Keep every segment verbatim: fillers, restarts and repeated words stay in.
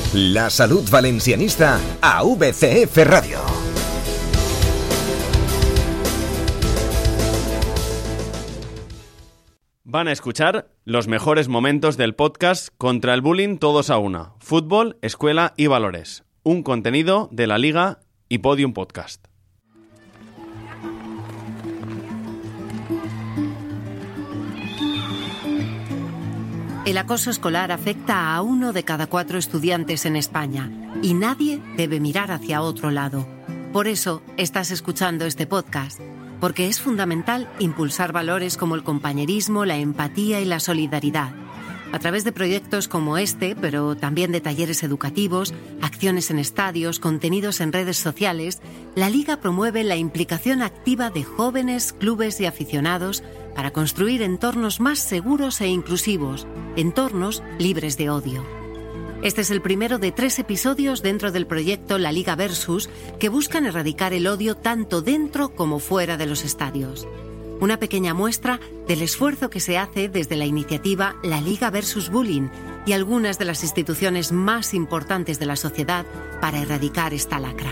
La salud valencianista a V C F Radio. Van a escuchar los mejores momentos del podcast Contra el Bullying Todos a Una. Fútbol, Escuela y Valores. Un contenido de La Liga y Podium Podcast. El acoso escolar afecta a uno de cada cuatro estudiantes en España y nadie debe mirar hacia otro lado. Por eso estás escuchando este podcast, porque es fundamental impulsar valores como el compañerismo, la empatía y la solidaridad. A través de proyectos como este, pero también de talleres educativos, acciones en estadios, contenidos en redes sociales, la Liga promueve la implicación activa de jóvenes, clubes y aficionados para construir entornos más seguros e inclusivos, entornos libres de odio. Este es el primero de tres episodios dentro del proyecto La Liga Versus, que buscan erradicar el odio tanto dentro como fuera de los estadios. Una pequeña muestra del esfuerzo que se hace desde la iniciativa La Liga Versus Bullying y algunas de las instituciones más importantes de la sociedad para erradicar esta lacra.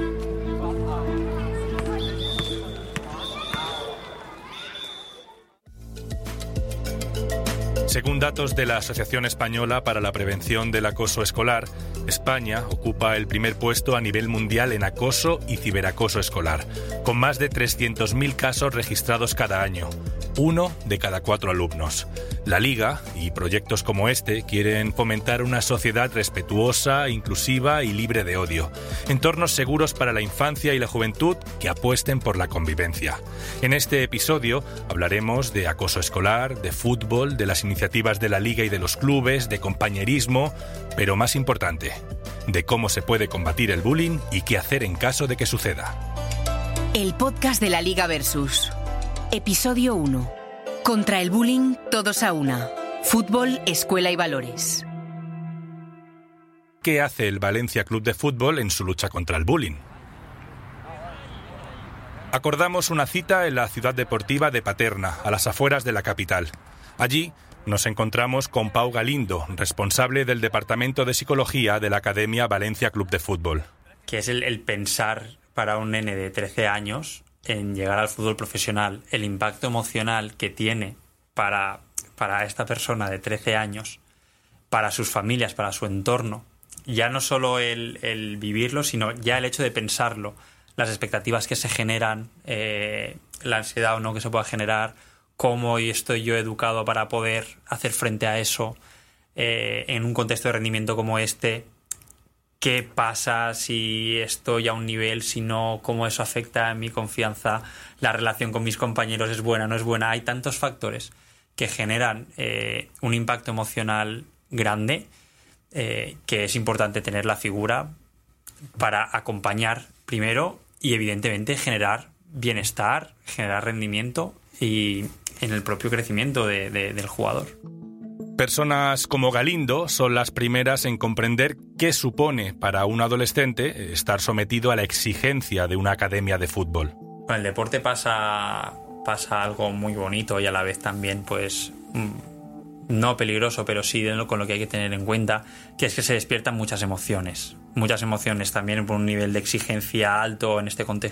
Según datos de la Asociación Española para la Prevención del Acoso Escolar, España ocupa el primer puesto a nivel mundial en acoso y ciberacoso escolar, con más de trescientos mil casos registrados cada año, uno de cada cuatro alumnos. La Liga y proyectos como este quieren fomentar una sociedad respetuosa, inclusiva y libre de odio, entornos seguros para la infancia y la juventud que apuesten por la convivencia. En este episodio hablaremos de acoso escolar, de fútbol, de las iniciativas de la Liga y de los clubes, de compañerismo, pero más importante, de cómo se puede combatir el bullying y qué hacer en caso de que suceda. El podcast de la Liga Versus. Episodio uno. Contra el bullying, todos a una. Fútbol, escuela y valores. ¿Qué hace el Valencia Club de Fútbol en su lucha contra el bullying? Acordamos una cita en la ciudad deportiva de Paterna, a las afueras de la capital. Allí nos encontramos con Pau Galindo, responsable del Departamento de Psicología de la Academia Valencia Club de Fútbol. Que es el, el pensar para un nene de trece años en llegar al fútbol profesional, el impacto emocional que tiene para, para esta persona de trece años, para sus familias, para su entorno. Ya no solo el, el vivirlo, sino ya el hecho de pensarlo, las expectativas que se generan, eh, la ansiedad o no que se pueda generar, cómo estoy yo educado para poder hacer frente a eso eh, en un contexto de rendimiento como este. ¿Qué pasa si estoy a un nivel, si no, cómo eso afecta en mi confianza, la relación con mis compañeros es buena, no es buena? Hay tantos factores que generan eh, un impacto emocional grande eh, que es importante tener la figura para acompañar primero y evidentemente generar bienestar, generar rendimiento y en el propio crecimiento de, de, del jugador. Personas como Galindo son las primeras en comprender qué supone para un adolescente estar sometido a la exigencia de una academia de fútbol. Con el deporte pasa, pasa algo muy bonito y a la vez también, pues, no peligroso, pero sí con lo que hay que tener en cuenta, que es que se despiertan muchas emociones. Muchas emociones también por un nivel de exigencia alto en este contexto